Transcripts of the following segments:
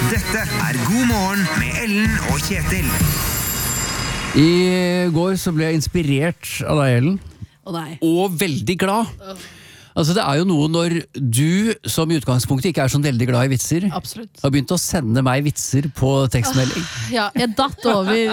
Dette God morgen med Ellen og Kjetil. I går så ble jeg inspirert av deg, Ellen. Og veldig glad. Altså det jo noe når du som I utgangspunktet ikke så veldig glad I vitser. Absolutt. Har begynt å sende meg vitser på tekstmelding. Ja, jeg datt over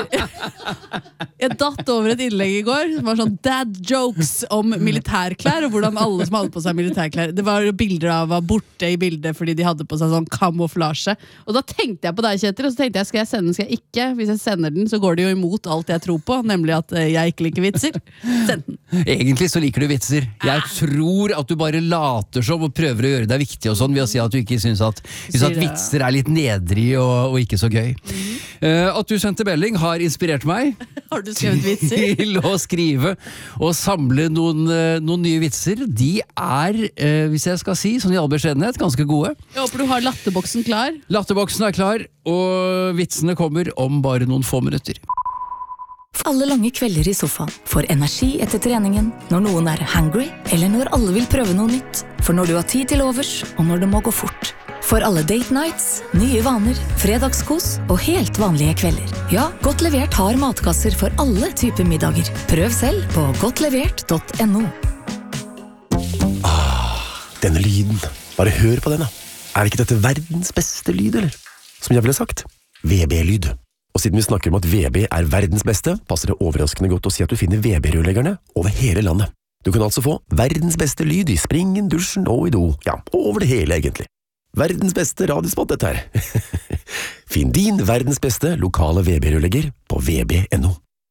et innlegg I går som var sånn dad jokes om militærklær og hvordan alle som hadde på seg militærklær. Det var bilder av var borte I bildet fordi de hadde på seg sånn kamuflasje. Og da tenkte jeg på deg, Kjetil, og så tenkte jeg, skal jeg sende den, skal jeg ikke? Hvis jeg sender den, så går det jo imot alt jeg tror på, nemlig at jeg ikke liker vitser. Send den. Egentlig så liker du vitser. Jeg tror at du bare later som og prøver å gjøre deg viktig og sånn ved å si at du ikke synes at vitser litt nedrig og ikke så gøy. At du sendte melding har inspirert meg. Har du skrevet vitser? Til å skrive og samle noen nye vitser. De hvis jeg skal si, sånn I all beskjedenhet, ganske gode. Jeg håper du har latterboksen klar. Latterboksen klar, og vitsene kommer om bare noen få minutter. Alle lange kvelder I sofaen får energi etter treningen, når noen hungry, eller når alle vil prøve noe nytt. For når du har tid til overs, og når det må gå fort. For alle date nights, nye vaner, fredagskos og helt vanlige kvelder. Ja, Godt Levert har matkasser for alle typer middager. Prøv selv på godtlevert.no. Denne lyden. Bare hør på den da. Det ikke dette verdens beste lyd, eller? Som jeg ville sagt, VB-lyd. Og siden vi snakker om at VB verdens beste, passer det overraskende godt å si at du finner VB-rørleggerne over hele landet. Du kan altså få verdens beste lyd I springen, dusjen og I do. Ja, over det hele egentlig. Verdens beste radiospot dette her. Finn din verdens beste lokale VB-rørlegger på vb.no.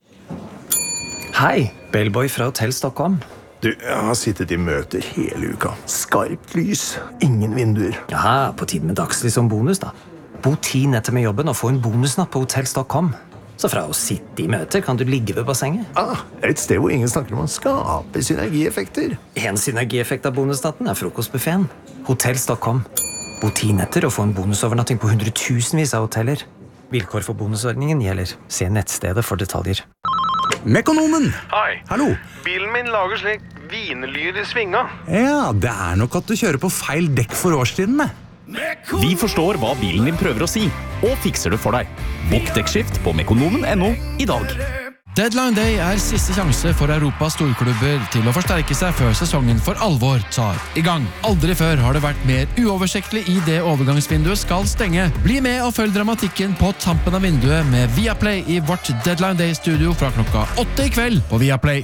Hei, Bellboy fra Hotel Stockholm. Du, jeg har sittet I møter hele uka. Skarpt lys, ingen vinduer. Ja, på tiden med dagslys som bonus da. Bo 10 netter med jobben og få en bonusnatt på Hotel Stockholm. Så fra å sitte I møter kan du ligge ved bassenget. Et sted hvor ingen snakker om å skape synergieffekter. En synergieffekt av bonusnatten frokostbuffeten. Hotel Stockholm. Bo 10 netter og få en bonusovernatting på 100.000vis av hoteller. Vilkår for bonusordningen gjelder. Se nettstedet for detaljer. Mekonomen! Hei. Hallo. Bilen min lager slik vinelyd I svinga. Ja, det nok at du kjører på feil dekk for årstidene. Vi forstår hva bilen din prøver å si, og fikser det for deg. Bok dekkskift på mekonomen.no I dag. Deadline Day siste sjanse for Europas storklubber til å forsterke seg før sesongen for alvor tar I gang. Aldri før har det vært mer uoversiktlig I det overgangsvinduet skal stenge. Bli med og følg dramatikken på tampen av vinduet med Viaplay I vårt Deadline Day-studio fra klokka 8 I kveld på Viaplay.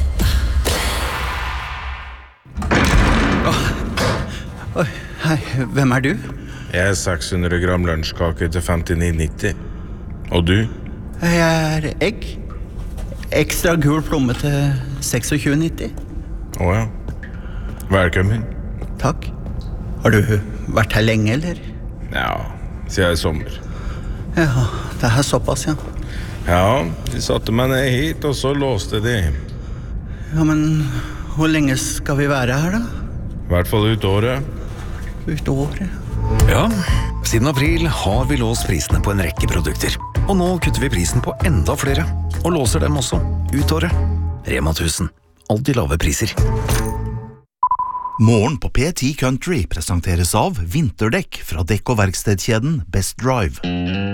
Hei, hvem du? Jeg 600 gram lunsjkake til 59,90. Og du? Jeg egg. Ekstra gul plomme til 26,90. Åja. Velkommen. Takk. Har du vært her lenge, eller? Ja, siden I sommer. Ja, det såpass, ja. Ja, de satte meg ned hit, og så låste de. Ja, men hvor lenge skal vi være her, da? I hvert fall ut året. Ut året? Ja, siden april har vi låst prisene på en rekke produkter. Og nå kutter vi prisen på enda flere, og låser dem også ut året. Rema 1000. Alltid lave priser. Morgen på P10 Country presenteres av vinterdekk fra dekk- og verkstedkjeden Best Drive.